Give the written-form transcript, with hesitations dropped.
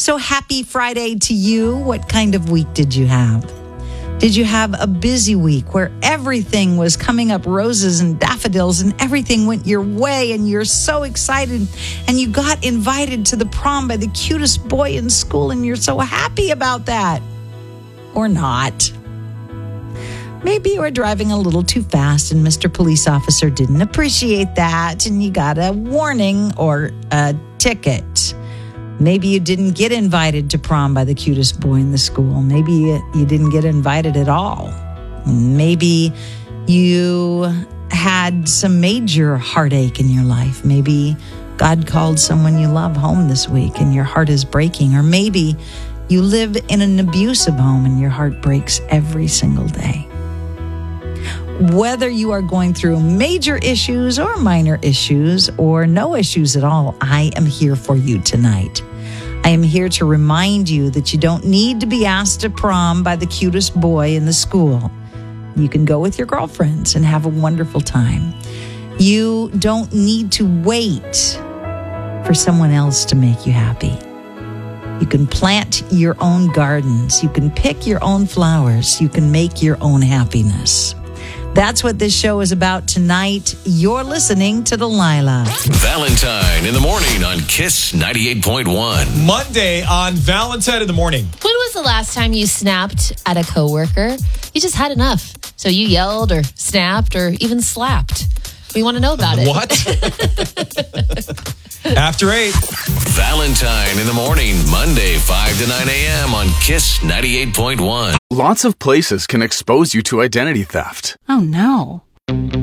So happy Friday to you. What kind of week did you have? Did you have a busy week where everything was coming up roses and daffodils and everything went your way and you're so excited and you got invited to the prom by the cutest boy in school and you're so happy about that? Or not? Maybe you were driving a little too fast and Mr. Police Officer didn't appreciate that and you got a warning or a ticket. Maybe you didn't get invited to prom by the cutest boy in the school. Maybe you didn't get invited at all. Maybe you had some major heartache in your life. Maybe God called someone you love home this week and your heart is breaking. Or maybe you live in an abusive home and your heart breaks every single day. Whether you are going through major issues or minor issues or no issues at all, I am here for you tonight. I am here to remind you that you don't need to be asked to prom by the cutest boy in the school. You can go with your girlfriends and have a wonderful time. You don't need to wait for someone else to make you happy. You can plant your own gardens. You can pick your own flowers. You can make your own happiness. That's what this show is about tonight. You're listening to Delilah. Valentine in the morning on Kiss 98.1. Monday on Valentine in the morning. When was the last time you snapped at a coworker? You just had enough. So you yelled or snapped or even slapped. We want to know about it. What? After 8. Valentine in the morning, Monday, 5 to 9 a.m. on Kiss 98.1. Lots of places can expose you to identity theft. Oh, no.